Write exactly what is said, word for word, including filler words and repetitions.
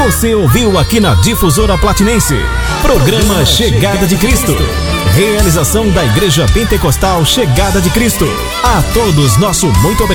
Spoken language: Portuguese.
Você ouviu aqui na Difusora Platinense, programa Chegada de Cristo. Realização da Igreja Pentecostal Chegada de Cristo. A todos nosso muito obrigado.